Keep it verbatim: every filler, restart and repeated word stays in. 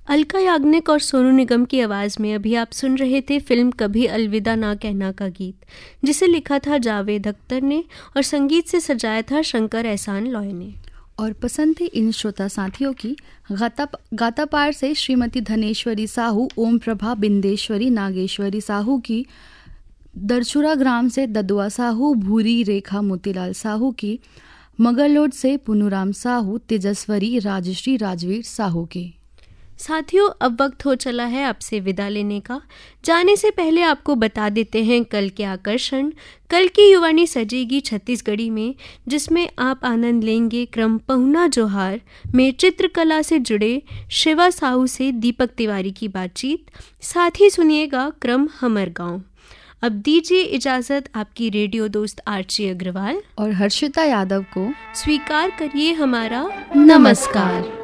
अलका याग्निक और सोनू निगम की आवाज़ में अभी आप सुन रहे थे फिल्म कभी अलविदा ना कहना का गीत, जिसे लिखा था जावेद अख्तर ने और संगीत से सजाया था शंकर एहसान लॉय ने। और पसंद थी इन श्रोता साथियों की गाता गातापार से श्रीमती धनेश्वरी साहू, ओम प्रभा बिंदेश्वरी नागेश्वरी साहू की, दरचुरा ग्राम से ददुआ साहू, भूरी रेखा मोतीलाल साहू की, मगरलोड से पुनुराम साहू, तेजस्वरी राजश्री राजवीर साहू की। साथियों, अब वक्त हो चला है आपसे विदा लेने का। जाने से पहले आपको बता देते हैं कल के आकर्षण। कल की युवानी सजेगी छत्तीसगढ़ी में, जिसमें आप आनंद लेंगे क्रम पहुना जोहार में चित्रकला से जुड़े शिवा साहू से दीपक तिवारी की बातचीत। साथ ही सुनिएगा क्रम हमर गाँव। अब दीजिए इजाज़त आपकी रेडियो दोस्त आरची अग्रवाल और हर्षिता यादव को। स्वीकार करिए हमारा नमस्कार।